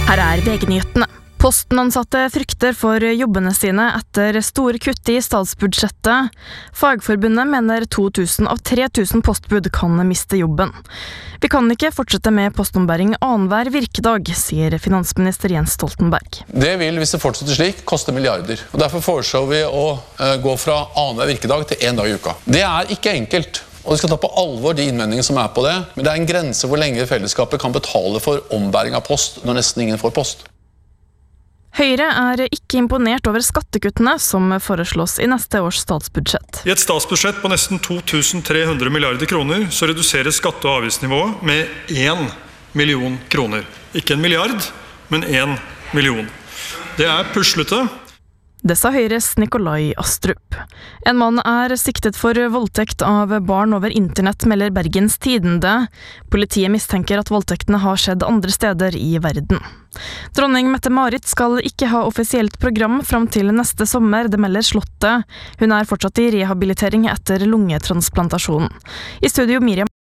Her VG-nyhetene. Postenansatte frykter for jobbene sine etter store kutt i statsbudsjettet. Fagforbundet mener 2000 av 3000 postbud kan miste jobben. Vi kan ikke fortsette med postombæring annenhver virkedag, sier finansminister Jens Stoltenberg. Det vil, hvis det fortsetter slik, koste milliarder. Og derfor foreslår vi å gå fra annenhver virkedag til 1 dag i uka. Det er ikke enkelt. Og vi skal ta på alvor de innvendingene som er på det, men det er en grense hvor lenge fellesskapet kan betale for ombæring av post når nesten ingen får post. Høyre er ikke imponert over skattekuttene som foreslås i neste års statsbudsjett. I et statsbudsjett på nesten 2300 milliarder kroner så reduseres skatte- og avgiftsnivået med 1 million kroner. Ikke 1 milliard, men 1 million. Det er puslete. Det sa Høyres Nikolai Astrup. En mann er siktet for voldtekt av barn over internett, melder Bergens Tidende. Politiet mistenker at voldtektene har skjedd andre steder i verden. Dronning Mette-Marit skal ikke ha offisielt program fram til neste sommer, det melder Slottet. Hun er fortsatt i rehabilitering etter lungetransplantasjonen. I studio Miriam